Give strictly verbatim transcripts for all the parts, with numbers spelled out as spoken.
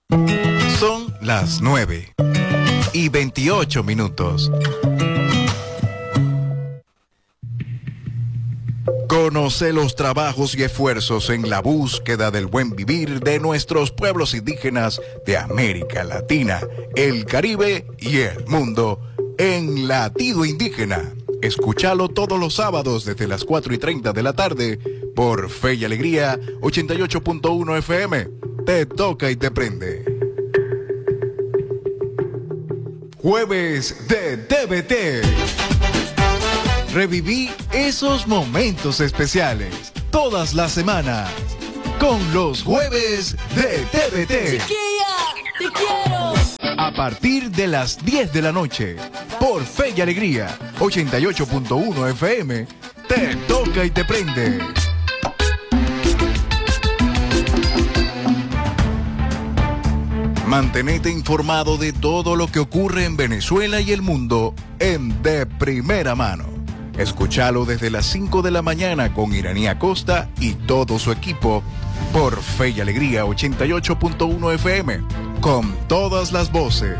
Son las nueve y veintiocho minutos. Conoce los trabajos y esfuerzos en la búsqueda del buen vivir de nuestros pueblos indígenas de América Latina, el Caribe y el mundo en Latido Indígena. Escúchalo todos los sábados desde las cuatro y treinta de la tarde por Fe y Alegría ochenta y ocho punto uno F M. Te toca y te prende. Jueves de T V T. Reviví esos momentos especiales todas las semanas con los Jueves de T V T. Chiquilla, te quiero. A partir de las diez de la noche, por Fe y Alegría ochenta y ocho punto uno F M, te toca y te prende. Mantenete informado de todo lo que ocurre en Venezuela y el mundo en De Primera Mano. Escúchalo desde las cinco de la mañana con Iraní Acosta y todo su equipo por Fe y Alegría ochenta y ocho punto uno F M, con todas las voces.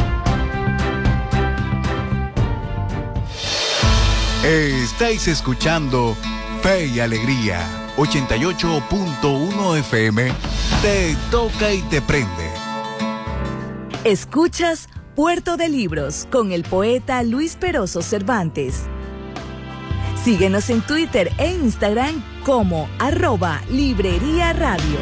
Estáis escuchando Fe y Alegría ochenta y ocho punto uno F M, te toca y te prende. Escuchas Puerto de Libros con el poeta Luis Peroso Cervantes. Síguenos en Twitter e Instagram como arroba Librería Radio.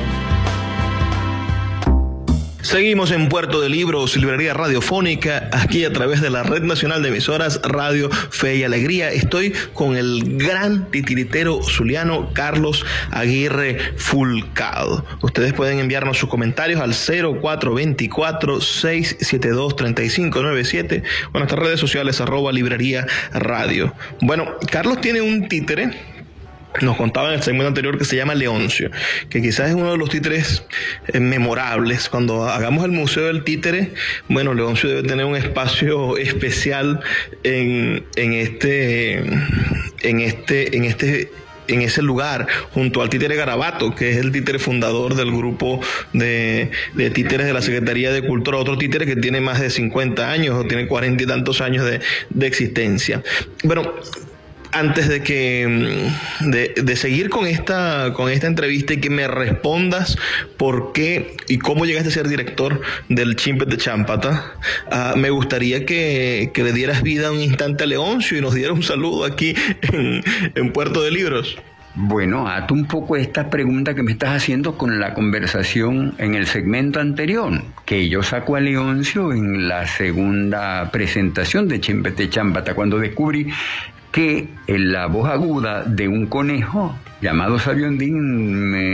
Seguimos en Puerto de Libros, librería radiofónica, aquí a través de la Red Nacional de Emisoras Radio Fe y Alegría. Estoy con el gran titiritero zuliano Carlos Aguirre Fulcado. Ustedes pueden enviarnos sus comentarios al cero cuatro dos cuatro, seis siete dos, tres cinco nueve siete o en nuestras redes sociales arroba Librería Radio. Bueno, Carlos tiene un títere. Nos contaba en el segmento anterior que se llama Leoncio, que quizás es uno de los títeres eh, memorables. Cuando hagamos el Museo del Títere, bueno, Leoncio debe tener un espacio especial en, en este, en este, en este, en ese lugar, junto al títere Garabato, que es el títere fundador del grupo de, de títeres de la Secretaría de Cultura, otro títere que tiene más de cincuenta años o tiene cuarenta y tantos años de, de existencia. Bueno, antes de que de, de seguir con esta con esta entrevista y que me respondas por qué y cómo llegaste a ser director del Chimpete Chámpata, uh, me gustaría que, que le dieras vida un instante a Leoncio y nos diera un saludo aquí en, en Puerto de Libros. Bueno, ato un poco esta pregunta que me estás haciendo con la conversación en el segmento anterior, que yo saco a Leoncio en la segunda presentación de Chimpete Chámpata, cuando descubrí que en la voz aguda de un conejo llamado Sabiondín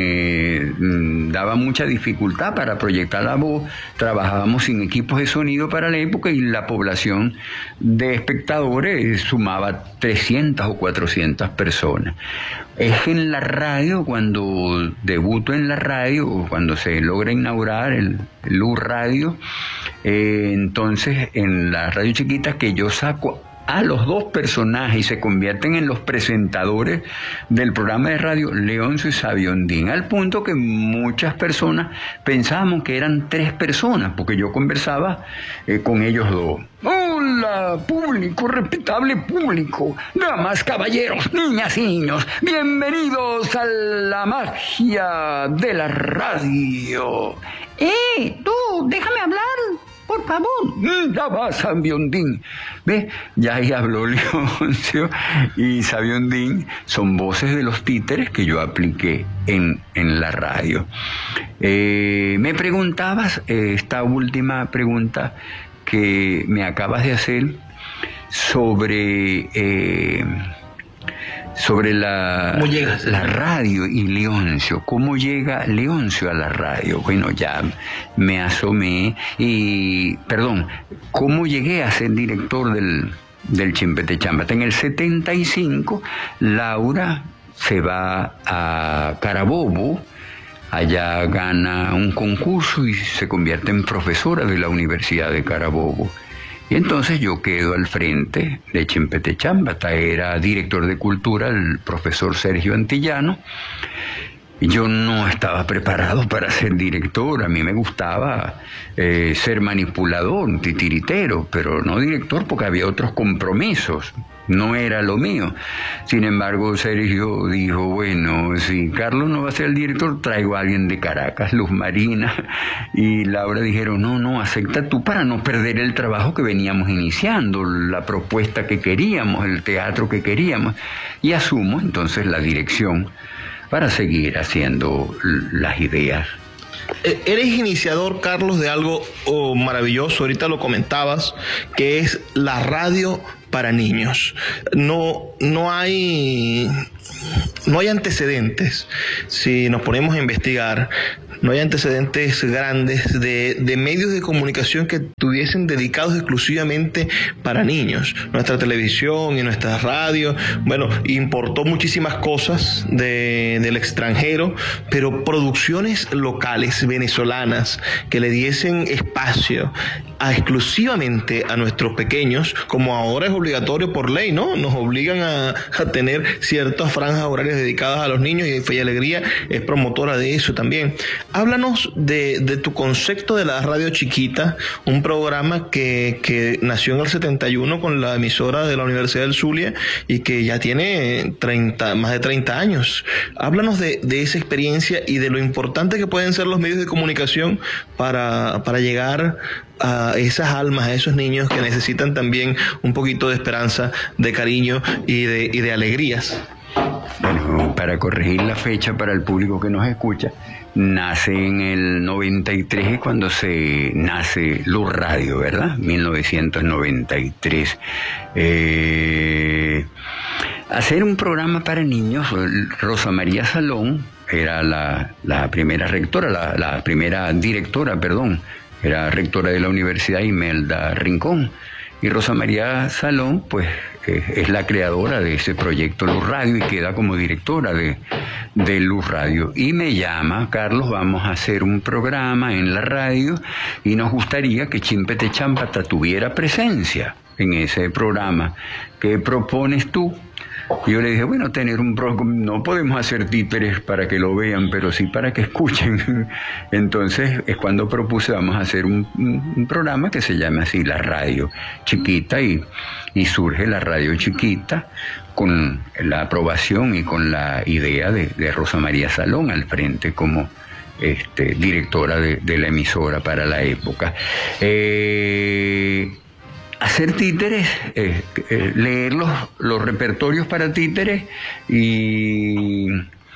me daba mucha dificultad para proyectar la voz. Trabajábamos sin equipos de sonido para la época y la población de espectadores sumaba trescientas o cuatrocientas personas. Es en la radio, cuando debuto en la radio, o cuando se logra inaugurar el, el U Radio, eh, entonces en la radio chiquita que yo saco a los dos personajes y se convierten en los presentadores del programa de radio Leoncio y Sabiondín, al punto que muchas personas pensábamos que eran tres personas, porque yo conversaba eh, con ellos dos. Hola, público, respetable público, damas, caballeros, niñas y niños, bienvenidos a la magia de la radio. ¡Eh, tú, déjame hablar! Por favor, ya va Sabiondín. ¿Ves? Ya ahí habló Leoncio y Sabiondín son voces de los títeres que yo apliqué en, en la radio. Eh, me preguntabas, eh, esta última pregunta que me acabas de hacer sobre... Eh, sobre la, la radio y Leoncio. ¿Cómo llega Leoncio a la radio? Bueno, ya me asomé y, perdón, ¿cómo llegué a ser director del, del Chimpete Chámpata? En el setenta y cinco, Laura se va a Carabobo, allá gana un concurso y se convierte en profesora de la Universidad de Carabobo. Y entonces yo quedo al frente de Chimpete Chámpata. Era director de cultura el profesor Sergio Antillano. Yo no estaba preparado para ser director. A mí me gustaba eh, ser manipulador, titiritero, pero no director porque había otros compromisos. No era lo mío. Sin embargo, Sergio dijo, bueno, si Carlos no va a ser el director, traigo a alguien de Caracas, Luz Marina y Laura dijeron, no, no, acepta tú para no perder el trabajo que veníamos iniciando, la propuesta que queríamos, el teatro que queríamos. Y asumo entonces la dirección para seguir haciendo las ideas. Eres iniciador, Carlos, de algo oh, maravilloso, ahorita lo comentabas, que es la radio para niños. No, no hay, no hay antecedentes. Si nos ponemos a investigar, no hay antecedentes grandes de, de medios de comunicación que estuviesen dedicados exclusivamente para niños. Nuestra televisión y nuestra radio, bueno, importó muchísimas cosas de, del extranjero, pero producciones locales, venezolanas, que le diesen espacio a, exclusivamente a nuestros pequeños, como ahora es obligatorio por ley, ¿no? Nos obligan a, a tener ciertas franjas horarias dedicadas a los niños y Fe y Alegría es promotora de eso también. Háblanos de, de tu concepto de la radio chiquita, un programa que, que nació en el setenta y uno con la emisora de la Universidad del Zulia y que ya tiene treinta, más de treinta años. Háblanos de, de esa experiencia y de lo importante que pueden ser los medios de comunicación para, para llegar a esas almas, a esos niños que necesitan también un poquito de esperanza, de cariño y de, y de alegrías. Bueno, para corregir la fecha para el público que nos escucha, nace en el noventa y tres cuando se nace Luz Radio, ¿verdad? mil novecientos noventa y tres. Eh, hacer un programa para niños, Rosa María Salón era la, la primera rectora, la, la primera directora, perdón, era rectora de la Universidad Imelda Rincón. Y Rosa María Salón, pues, eh, es la creadora de ese proyecto Luz Radio y queda como directora de, de Luz Radio. Y me llama, Carlos, vamos a hacer un programa en la radio y nos gustaría que Chimpete Chámpata tuviera presencia en ese programa. ¿Qué propones tú? Yo le dije, bueno, tener un programa, no podemos hacer títeres para que lo vean, pero sí para que escuchen. Entonces es cuando propuse, vamos a hacer un, un programa que se llama así, La Radio Chiquita, y, y surge La Radio Chiquita con la aprobación y con la idea de, de Rosa María Salón al frente como este, directora de, de la emisora para la época. Eh... Hacer títeres, eh, eh, leer los, los repertorios para títeres y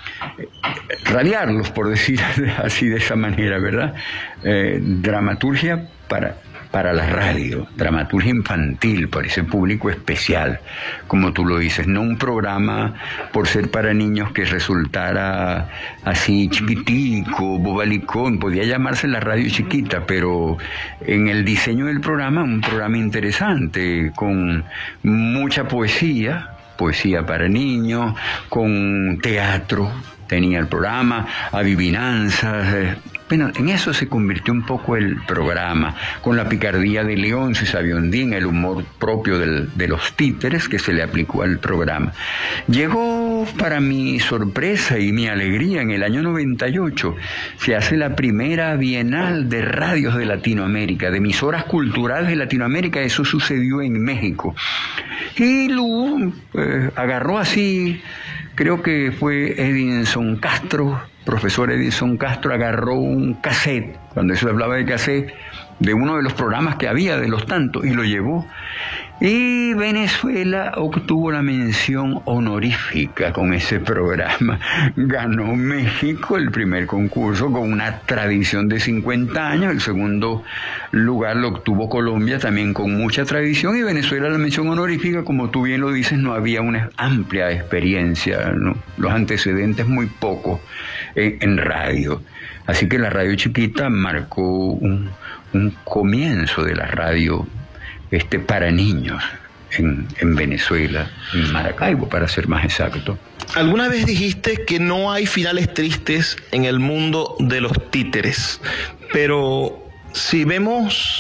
radiarlos, por decir así de esa manera, ¿verdad? Eh, dramaturgia para, para la radio, dramaturgia infantil, para ese público especial, como tú lo dices, no un programa por ser para niños que resultara así chiquitico, bobalicón, podía llamarse La Radio Chiquita, pero en el diseño del programa, un programa interesante, con mucha poesía, poesía para niños, con teatro, tenía el programa, adivinanzas. Eh, bueno, en eso se convirtió un poco el programa, con la picardía de Leoncio y Sabiondín, el humor propio del, de los títeres que se le aplicó al programa. Llegó, para mi sorpresa y mi alegría, en el año noventa y ocho, se hace la primera Bienal de Radios de Latinoamérica, de emisoras culturales de Latinoamérica. Eso sucedió en México. Y Lu eh, agarró así, creo que fue Edinson Castro, profesor Edinson Castro, agarró un cassette, cuando eso hablaba de cassette, de uno de los programas que había, de los tantos, y lo llevó. Y Venezuela obtuvo la mención honorífica con ese programa. Ganó México el primer concurso con una tradición de cincuenta años. El segundo lugar lo obtuvo Colombia, también con mucha tradición. Y Venezuela la mención honorífica, como tú bien lo dices, no había una amplia experiencia, ¿no? Los antecedentes muy pocos en, en radio. Así que la Radio Chiquita marcó un, un comienzo de la radio Este, para niños en, en Venezuela, en Maracaibo, para ser más exacto. Alguna vez dijiste que no hay finales tristes en el mundo de los títeres, pero si vemos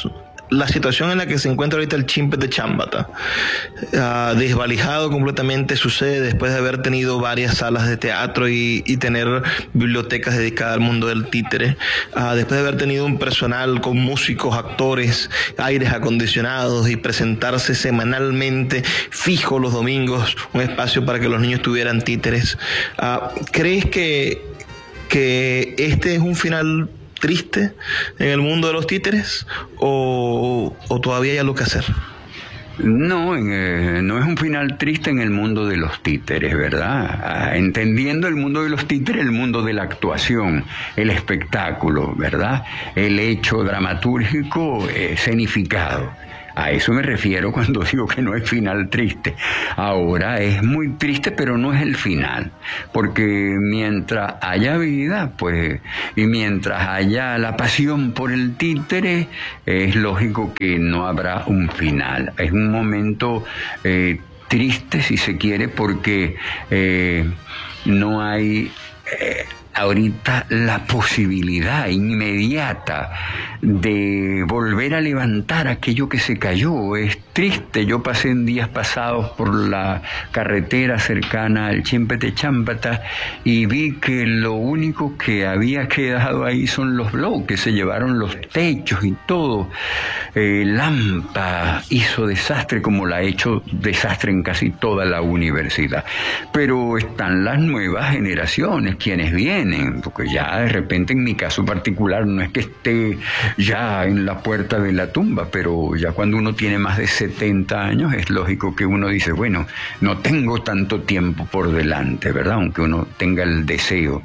la situación en la que se encuentra ahorita el Chimpete-Chámbata, uh, desvalijado completamente, sucede después de haber tenido varias salas de teatro y, y tener bibliotecas dedicadas al mundo del títere, uh, después de haber tenido un personal con músicos, actores, aires acondicionados y presentarse semanalmente fijo los domingos, un espacio para que los niños tuvieran títeres. Uh, ¿Crees que, que este es un final triste en el mundo de los títeres o, o todavía hay algo que hacer? No, eh, no es un final triste en el mundo de los títeres, ¿verdad? Ah, entendiendo el mundo de los títeres, el mundo de la actuación, el espectáculo, ¿verdad? El hecho dramatúrgico eh, escenificado. A eso me refiero cuando digo que no es final triste. Ahora es muy triste, pero no es el final. Porque mientras haya vida, pues, y mientras haya la pasión por el títere, es lógico que no habrá un final. Es un momento eh, triste, si se quiere, porque eh, no hay... Eh, ahorita la posibilidad inmediata de volver a levantar aquello que se cayó. Es triste. Yo pasé en días pasados por la carretera cercana al Chimpete-Chámbata y vi que lo único que había quedado ahí son los bloques, se llevaron los techos y todo. Eh, Lampa hizo desastre, como la ha hecho desastre en casi toda la universidad. Pero están las nuevas generaciones, quienes vienen, porque ya de repente en mi caso particular no es que esté ya en la puerta de la tumba, pero ya cuando uno tiene más de setenta años es lógico que uno dice, bueno, no tengo tanto tiempo por delante, ¿verdad? Aunque uno tenga el deseo.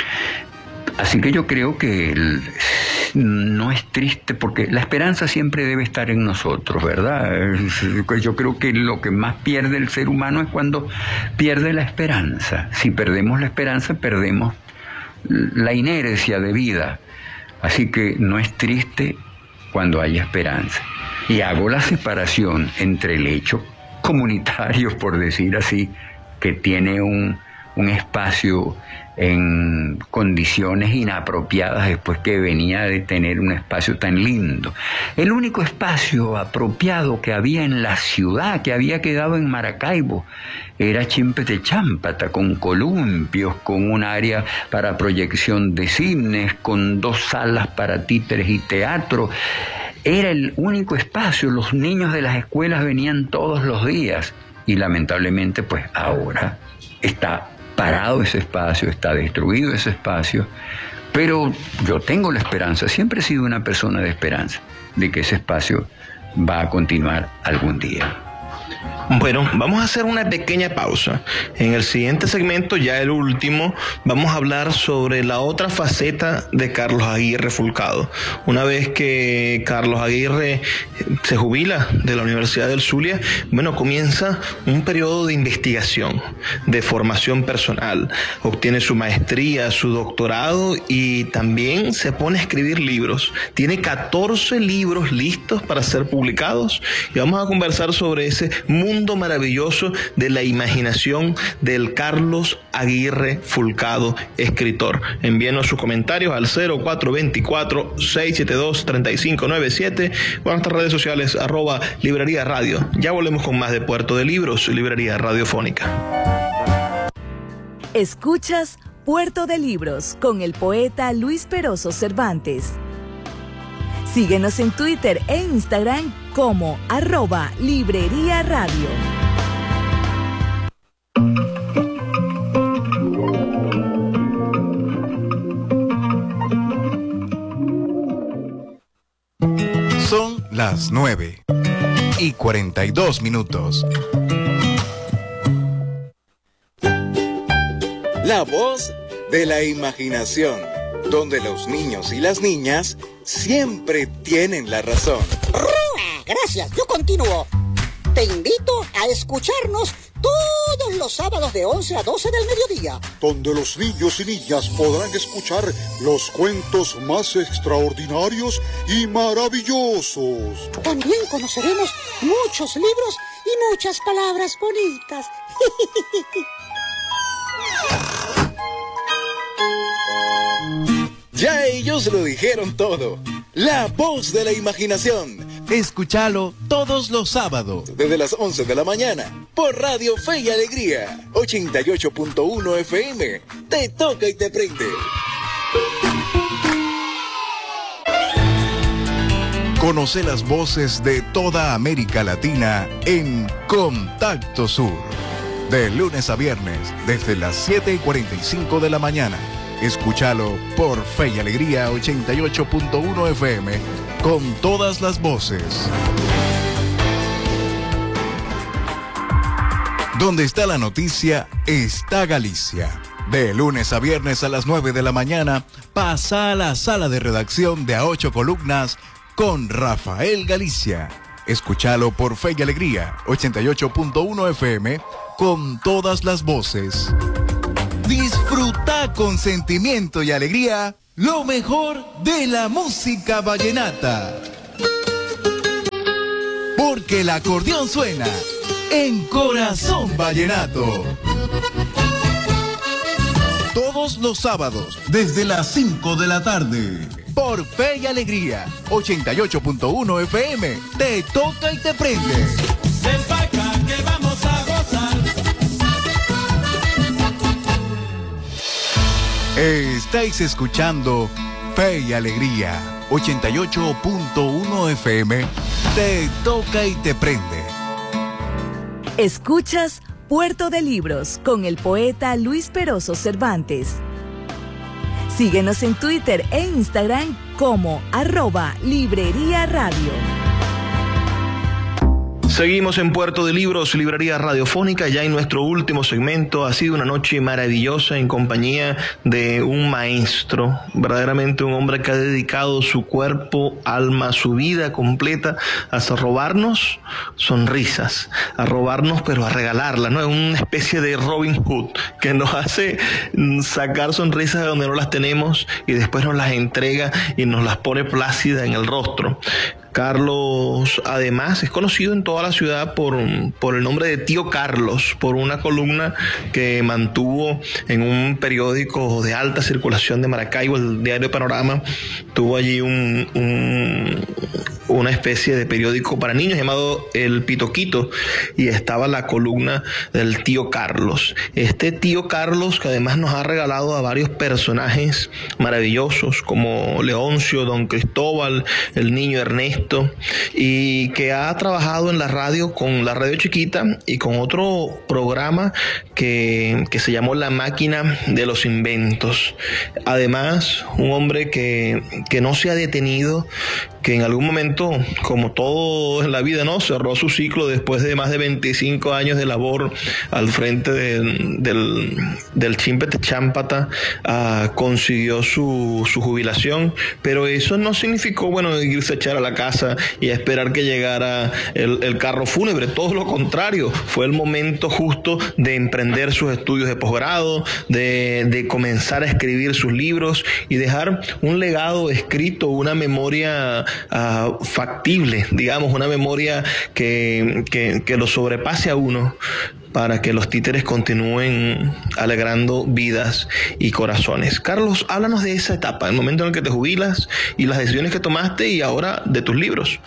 Así que yo creo que el, no es triste, porque la esperanza siempre debe estar en nosotros, ¿verdad? Yo creo que lo que más pierde el ser humano es cuando pierde la esperanza. Si perdemos la esperanza, perdemos la inercia de vida. Así que no es triste cuando hay esperanza. Y hago la separación entre el hecho comunitario, por decir así, que tiene un, un espacio en condiciones inapropiadas después que venía de tener un espacio tan lindo. El único espacio apropiado que había en la ciudad, que había quedado en Maracaibo, era Chimpete-Chámbata, con columpios, con un área para proyección de cines, con dos salas para títeres y teatro. Era el único espacio. Los niños de las escuelas venían todos los días y lamentablemente pues ahora está parado ese espacio, está destruido ese espacio, pero yo tengo la esperanza, siempre he sido una persona de esperanza, de que ese espacio va a continuar algún día. Bueno, vamos a hacer una pequeña pausa. En el siguiente segmento, ya el último, vamos a hablar sobre la otra faceta de Carlos Aguirre Fulcado. Una vez que Carlos Aguirre se jubila de la Universidad del Zulia, bueno, comienza un periodo de investigación, de formación personal. Obtiene su maestría, su doctorado y también se pone a escribir libros. Tiene catorce libros listos para ser publicados y vamos a conversar sobre ese mundo maravilloso de la imaginación del Carlos Aguirre Fulcado, escritor. Envíenos sus comentarios al cero cuatro dos cuatro, seis siete dos, tres cinco nueve siete o a nuestras redes sociales arroba Librería Radio. Ya volvemos con más de Puerto de Libros, Librería Radiofónica. Escuchas Puerto de Libros con el poeta Luis Peroso Cervantes. Síguenos en Twitter e Instagram como arroba Librería Radio. Son las nueve y cuarenta y dos minutos. La voz de la imaginación, donde los niños y las niñas siempre tienen la razón. Gracias, yo continúo. Te invito a escucharnos todos los sábados de once a doce del mediodía, donde los niños y niñas podrán escuchar los cuentos más extraordinarios y maravillosos. También conoceremos muchos libros y muchas palabras bonitas. Ya ellos lo dijeron todo. La voz de la imaginación, Escúchalo todos los sábados desde las once de la mañana por Radio Fe y Alegría ochenta y ocho punto uno F M. Te toca y te prende. Conoce las voces de toda América Latina en Contacto Sur. De lunes a viernes, desde las siete y cuarenta y cinco de la mañana. Escúchalo por Fe y Alegría ochenta y ocho punto uno F M con todas las voces. Donde está la noticia, está Galicia. De lunes a viernes a las nueve de la mañana, pasa a la sala de redacción de A Ocho Columnas con Rafael Galicia. Escúchalo por Fe y Alegría ochenta y ocho punto uno F M con todas las voces. Disfruta con sentimiento y alegría lo mejor de la música vallenata. Porque el acordeón suena en Corazón Vallenato. Todos los sábados, desde las cinco de la tarde. Por Fe y Alegría, ochenta y ocho punto uno F M. Te toca y te prende. Ven pa' acá que vamos a gozar. Estáis escuchando Fe y Alegría, ochenta y ocho punto uno F M. Te toca y te prende. Escuchas Puerto de Libros con el poeta Luis Peroso Cervantes. Síguenos en Twitter e Instagram como arroba Librería Radio. Seguimos en Puerto de Libros, Librería Radiofónica, ya en nuestro último segmento. Ha sido una noche maravillosa en compañía de un maestro, verdaderamente un hombre que ha dedicado su cuerpo, alma, su vida completa a robarnos sonrisas, a robarnos pero a regalarlas, ¿no? Es una especie de Robin Hood que nos hace sacar sonrisas de donde no las tenemos y después nos las entrega y nos las pone plácidas en el rostro. Carlos, además, es conocido en toda la ciudad por, por el nombre de Tío Carlos, por una columna que mantuvo en un periódico de alta circulación de Maracaibo, el diario Panorama. Tuvo allí un, un, una especie de periódico para niños llamado El Pitoquito, y estaba la columna del Tío Carlos. Este Tío Carlos, que además nos ha regalado a varios personajes maravillosos, como Leoncio, Don Cristóbal, el niño Ernesto, y que ha trabajado en la radio, con la radio chiquita y con otro programa que, que se llamó La Máquina de los Inventos. Además, un hombre que, que no se ha detenido, que en algún momento, como todo en la vida, ¿no?, cerró su ciclo después de más de veinticinco años de labor al frente de, del, del Chimpete Chámpata. Uh, consiguió su, su jubilación, pero eso no significó, bueno, irse a echar a la casa y a esperar que llegara el, el carro fúnebre. Todo lo contrario, fue el momento justo de emprender sus estudios de posgrado, de, de comenzar a escribir sus libros y dejar un legado escrito, una memoria Uh, factible, digamos, una memoria que, que, que lo sobrepase a uno, para que los títeres continúen alegrando vidas y corazones. Carlos, háblanos de esa etapa, el momento en el que te jubilas y las decisiones que tomaste, y ahora de tus libros.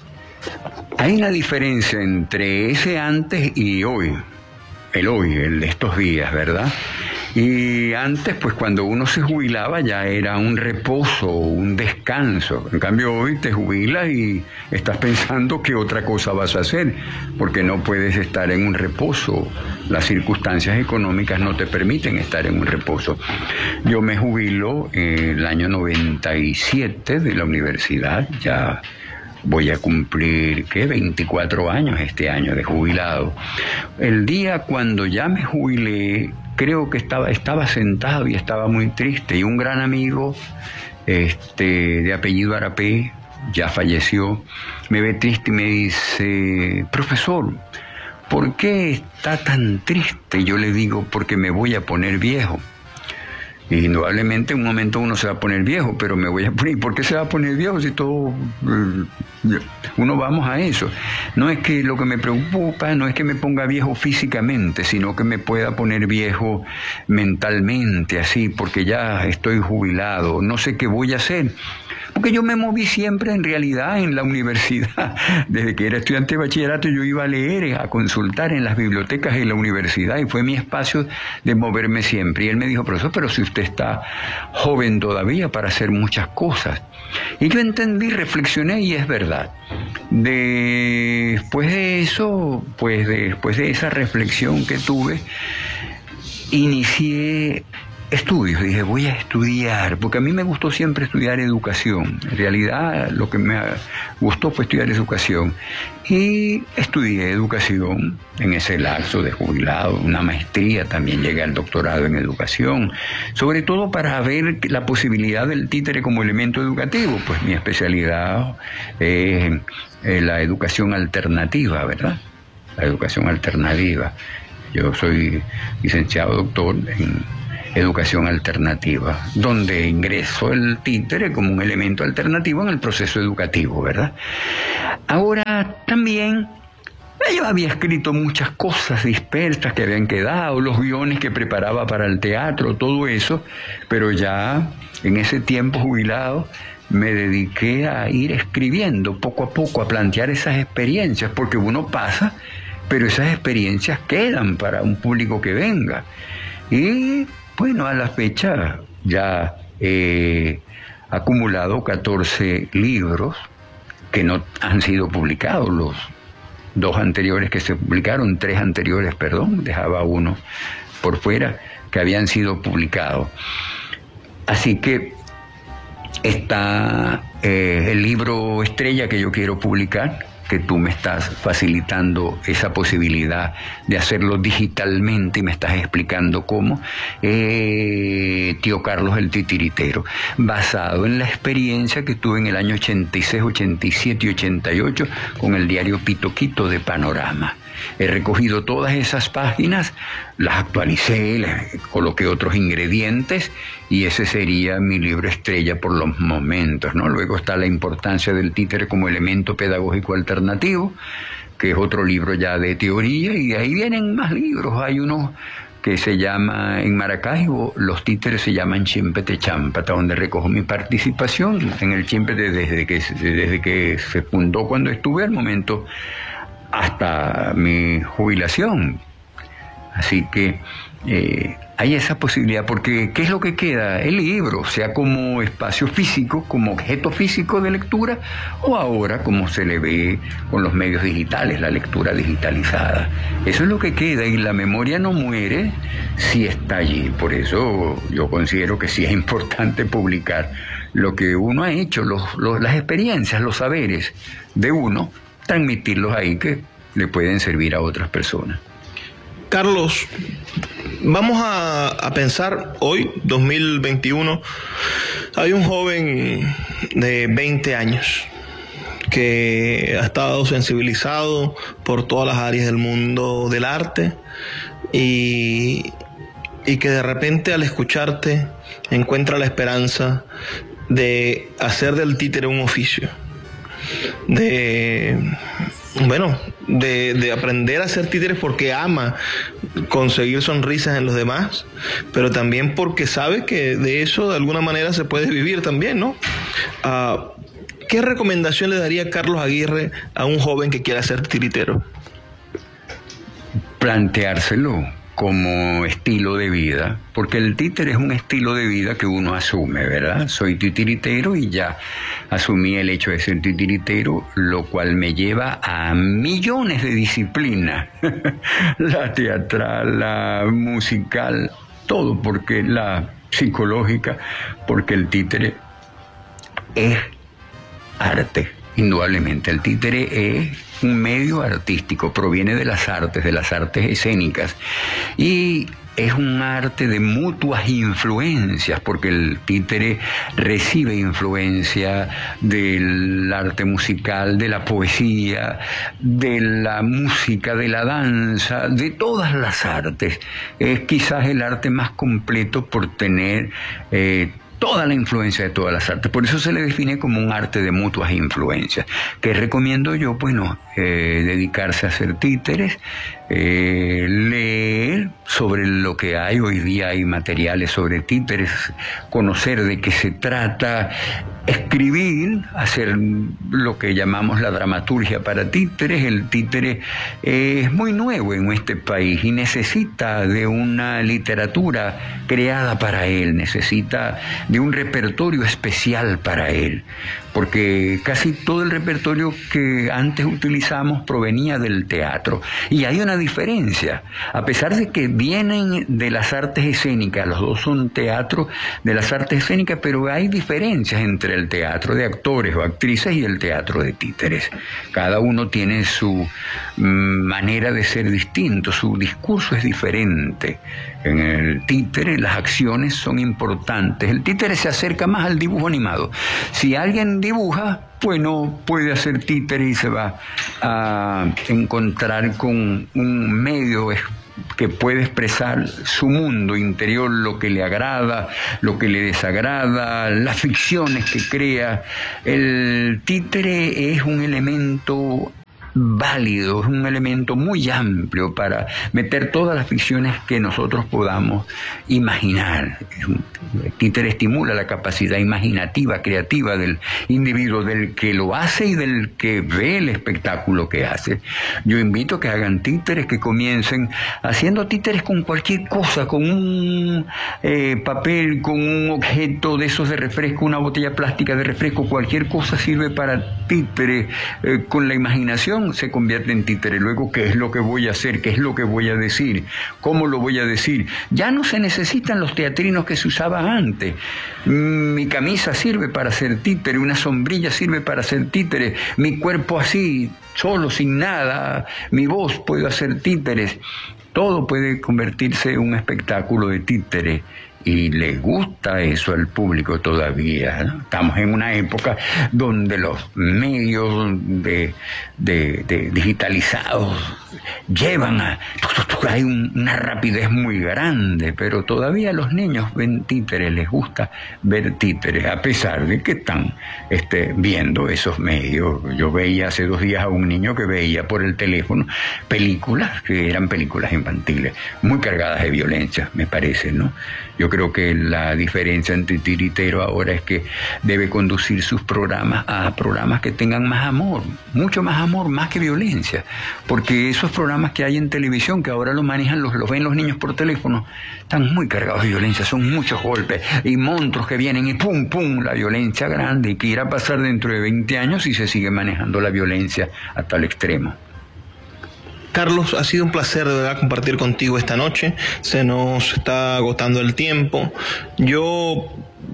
Hay una diferencia entre ese antes y hoy, el hoy, el de estos días, ¿verdad? Y antes, pues cuando uno se jubilaba ya era un reposo, un descanso. En cambio hoy te jubilas y estás pensando qué otra cosa vas a hacer, porque no puedes estar en un reposo. Las circunstancias económicas no te permiten estar en un reposo. Yo me jubilo en el año noventa y siete de la universidad, ya voy a cumplir, ¿qué?, veinticuatro años este año de jubilado. El día cuando ya me jubilé, creo que estaba, estaba sentado y estaba muy triste, y un gran amigo, este, de apellido Arapé, ya falleció, me ve triste y me dice: profesor, ¿por qué está tan triste? Yo le digo: porque me voy a poner viejo. Y indudablemente en un momento uno se va a poner viejo, pero me voy a poner, ¿por qué se va a poner viejo si todo, eh, uno vamos a eso? No es que lo que me preocupa, no es que me ponga viejo físicamente, sino que me pueda poner viejo mentalmente, así, porque ya estoy jubilado, no sé qué voy a hacer. Porque yo me moví siempre en realidad en la universidad. Desde que era estudiante de bachillerato yo iba a leer, a consultar en las bibliotecas de la universidad y fue mi espacio de moverme siempre. Y él me dijo, profesor, pero si usted está joven todavía para hacer muchas cosas. Y yo entendí, reflexioné y es verdad. Después de eso, pues después de esa reflexión que tuve, inicié estudios. Dije, voy a estudiar, porque a mí me gustó siempre estudiar educación. En realidad, lo que me gustó fue estudiar educación. Y estudié educación en ese lapso de jubilado, una maestría, también llegué al doctorado en educación, sobre todo para ver la posibilidad del títere como elemento educativo. Pues mi especialidad es eh, la educación alternativa, ¿verdad? La educación alternativa. Yo soy licenciado doctor en educación alternativa, donde ingresó el títere como un elemento alternativo en el proceso educativo, ¿verdad? Ahora también yo había escrito muchas cosas dispersas que habían quedado, los guiones que preparaba para el teatro, todo eso, pero ya en ese tiempo jubilado me dediqué a ir escribiendo poco a poco, a plantear esas experiencias, porque uno pasa, pero esas experiencias quedan para un público que venga. Y bueno, a la fecha ya he acumulado catorce libros que no han sido publicados, los dos anteriores que se publicaron, tres anteriores, perdón, dejaba uno por fuera, que habían sido publicados. Así que está eh, el libro estrella que yo quiero publicar, que tú me estás facilitando esa posibilidad de hacerlo digitalmente y me estás explicando cómo, eh, Tío Carlos el Titiritero, basado en la experiencia que tuve en el año ochenta y seis, ochenta y siete y ochenta y ocho con el diario Pitoquito de Panorama. He recogido todas esas páginas, las actualicé, las coloqué otros ingredientes y ese sería mi libro estrella por los momentos, ¿no? Luego está La importancia del títere como elemento pedagógico alternativo, que es otro libro ya de teoría, y de ahí vienen más libros. Hay uno que se llama, en Maracaibo, los títeres se llaman Chimpete Champata, donde recojo mi participación en el Chimpete desde que, desde que se fundó cuando estuve al momento hasta mi jubilación. Así que eh, hay esa posibilidad, porque ¿qué es lo que queda? El libro, sea como espacio físico, como objeto físico de lectura, o ahora como se le ve con los medios digitales, la lectura digitalizada. Eso es lo que queda, y la memoria no muere si está allí. Por eso yo considero que sí es importante publicar lo que uno ha hecho, los, los, las experiencias, los saberes de uno, transmitirlos ahí, que le pueden servir a otras personas. Carlos, vamos a, a pensar hoy, dos mil veintiuno, hay un joven de veinte años que ha estado sensibilizado por todas las áreas del mundo del arte y, y que de repente al escucharte encuentra la esperanza de hacer del títere un oficio, de, bueno, de, de aprender a hacer títeres porque ama conseguir sonrisas en los demás, pero también porque sabe que de eso de alguna manera se puede vivir también, ¿no? Uh, ¿Qué recomendación le daría Carlos Aguirre a un joven que quiera ser titiritero? Planteárselo como estilo de vida, porque el títere es un estilo de vida que uno asume, ¿verdad? Soy titiritero y ya asumí el hecho de ser titiritero, lo cual me lleva a millones de disciplinas, la teatral, la musical, todo, porque la psicológica, porque el títere es arte. Indudablemente, el títere es un medio artístico, proviene de las artes, de las artes escénicas. Y es un arte de mutuas influencias, porque el títere recibe influencia del arte musical, de la poesía, de la música, de la danza, de todas las artes. Es quizás el arte más completo por tener eh, toda la influencia de todas las artes. Por eso se le define como un arte de mutuas influencias. ¿Qué recomiendo yo? Bueno, eh, dedicarse a hacer títeres, eh, leer sobre lo que hay. Hoy día hay materiales sobre títeres, conocer de qué se trata, escribir, hacer lo que llamamos la dramaturgia para títeres. El títere es muy nuevo en este país y necesita de una literatura creada para él, necesita de un repertorio especial para él, porque casi todo el repertorio que antes utilizamos provenía del teatro. Y hay una diferencia, a pesar de que vienen de las artes escénicas, los dos son teatro de las artes escénicas, pero hay diferencias entre el teatro de actores o actrices y el teatro de títeres. Cada uno tiene su manera de ser distinto, su discurso es diferente. En el títere las acciones son importantes. El títere se acerca más al dibujo animado. Si alguien dibuja, pues no puede hacer títere y se va a encontrar con un medio que puede expresar su mundo interior, lo que le agrada, lo que le desagrada, las ficciones que crea. El títere es un elemento válido, es un elemento muy amplio para meter todas las ficciones que nosotros podamos imaginar. El títere estimula la capacidad imaginativa, creativa del individuo, del que lo hace y del que ve el espectáculo que hace. Yo invito a que hagan títeres, que comiencen haciendo títeres con cualquier cosa, con un eh, papel, con un objeto de esos de refresco, una botella plástica de refresco, cualquier cosa sirve para títere. Eh, con la imaginación se convierte en títere. Luego, ¿qué es lo que voy a hacer? ¿Qué es lo que voy a decir? ¿Cómo lo voy a decir? Ya no se necesitan los teatrinos que se usaban antes. Mi camisa sirve para hacer títere, una sombrilla sirve para hacer títere, mi cuerpo así, solo, sin nada, mi voz, puedo hacer títeres. Todo puede convertirse en un espectáculo de títere. Y le gusta eso al público todavía, ¿no? Estamos en una época donde los medios de, de, de digitalizados llevan a... Hay una rapidez muy grande, pero todavía los niños ven títeres, les gusta ver títeres, a pesar de que están este, viendo esos medios. Yo veía hace dos días a un niño que veía por el teléfono películas que eran películas infantiles, muy cargadas de violencia, me parece, ¿no? Yo creo que la diferencia entre tiritero ahora es que debe conducir sus programas a programas que tengan más amor, mucho más amor, más que violencia, porque esos programas que hay en televisión, que ahora los manejan, los, los ven los niños por teléfono, están muy cargados de violencia, son muchos golpes y monstruos que vienen y pum, pum, la violencia grande, y que irá a pasar dentro de veinte años si se sigue manejando la violencia hasta el extremo. Carlos, ha sido un placer de verdad compartir contigo esta noche. Se nos está agotando el tiempo. Yo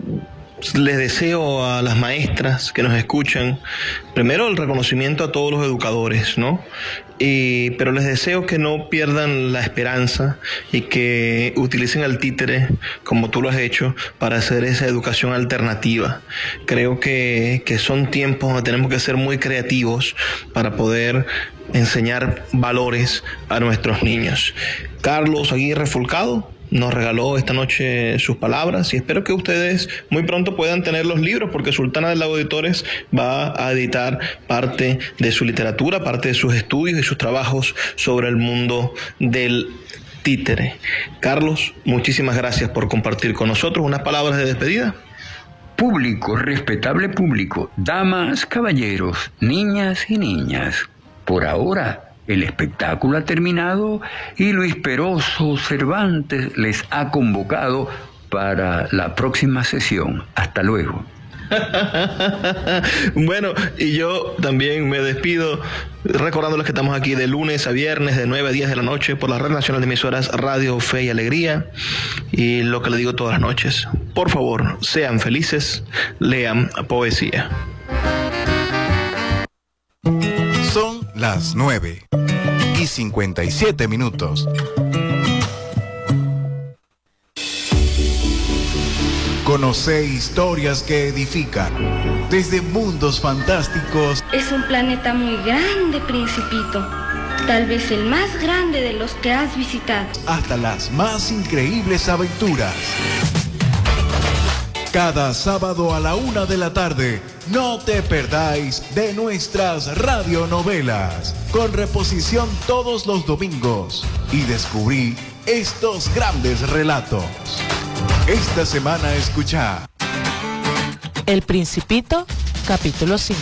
les deseo a las maestras que nos escuchan, primero el reconocimiento a todos los educadores, ¿no? Y, pero les deseo que no pierdan la esperanza y que utilicen el títere, como tú lo has hecho, para hacer esa educación alternativa. Creo que, que son tiempos donde tenemos que ser muy creativos para poder enseñar valores a nuestros niños. Carlos Aguirre Fulcado nos regaló esta noche sus palabras y espero que ustedes muy pronto puedan tener los libros, porque Sultana del Lago Editores va a editar parte de su literatura, parte de sus estudios y sus trabajos sobre el mundo del títere. Carlos, muchísimas gracias por compartir con nosotros. Unas palabras de despedida. Público, respetable público, damas, caballeros, niñas y niñas, por ahora el espectáculo ha terminado y Luis Peroso Cervantes les ha convocado para la próxima sesión. Hasta luego. Bueno, y yo también me despido recordándoles que estamos aquí de lunes a viernes de nueve a diez de la noche por la Red Nacional de Emisoras Radio Fe y Alegría. Y lo que le digo todas las noches, por favor, sean felices, lean poesía. Son las nueve y cincuenta y siete minutos. Conoce historias que edifican, desde mundos fantásticos. Es un planeta muy grande, Principito. Tal vez el más grande de los que has visitado. Hasta las más increíbles aventuras. Cada sábado a la una de la tarde, no te perdáis de nuestras radionovelas, con reposición todos los domingos. Y descubrí estos grandes relatos. Esta semana escucha El Principito, capítulo cinco.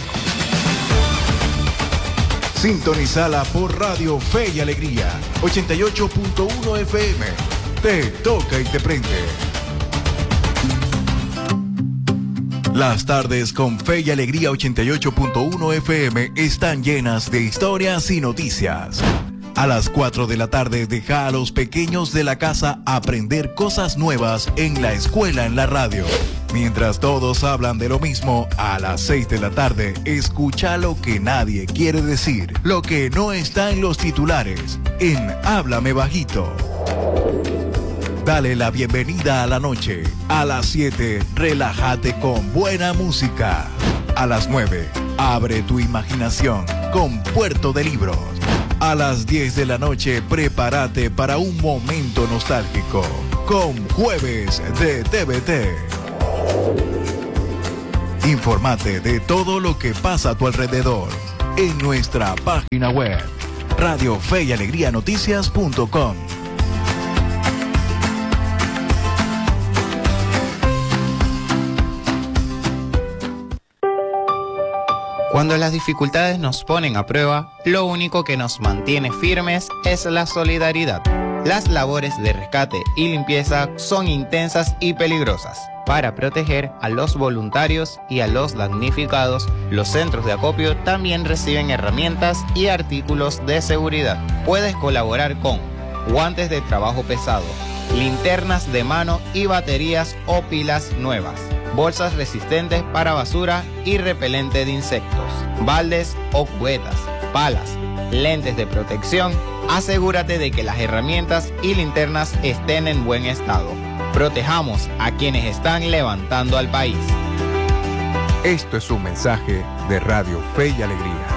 Sintonizala por Radio Fe y Alegría, ochenta y ocho punto uno F M. Te toca y te prende. Las tardes con Fe y Alegría ochenta y ocho punto uno F M están llenas de historias y noticias. A las cuatro de la tarde deja a los pequeños de la casa aprender cosas nuevas en la escuela en la radio. Mientras todos hablan de lo mismo, a las seis de la tarde escucha lo que nadie quiere decir, lo que no está en los titulares, en Háblame Bajito. Dale la bienvenida a la noche. A las siete, relájate con buena música. A las nueve, abre tu imaginación con Puerto de Libros. A las diez de la noche, prepárate para un momento nostálgico con Jueves de T V T. Infórmate de todo lo que pasa a tu alrededor en nuestra página web, radio fe y alegría noticias punto com. Cuando las dificultades nos ponen a prueba, lo único que nos mantiene firmes es la solidaridad. Las labores de rescate y limpieza son intensas y peligrosas. Para proteger a los voluntarios y a los damnificados, los centros de acopio también reciben herramientas y artículos de seguridad. Puedes colaborar con guantes de trabajo pesado, linternas de mano y baterías o pilas nuevas, bolsas resistentes para basura y repelente de insectos, baldes o cubetas, palas, lentes de protección. Asegúrate de que las herramientas y linternas estén en buen estado. Protejamos a quienes están levantando al país. Esto es un mensaje de Radio Fe y Alegría.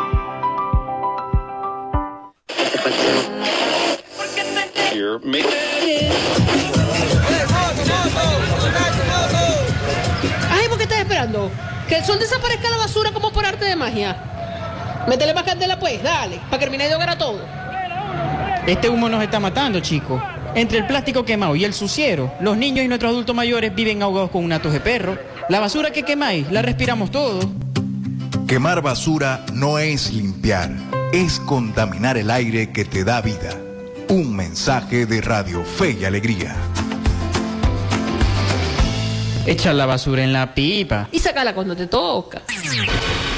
Ay, ¿por qué estás esperando? Que el sol desaparezca la basura como por arte de magia. Métele más candela pues, dale, para que termine de ahogar a todo. Este humo nos está matando, chicos. Entre el plástico quemado y el suciero, los niños y nuestros adultos mayores viven ahogados con un atos de perro. La basura que quemáis, la respiramos todos. Quemar basura no es limpiar, es contaminar el aire que te da vida. Un mensaje de Radio Fe y Alegría. Echa la basura en la pipa y sácala cuando te toca.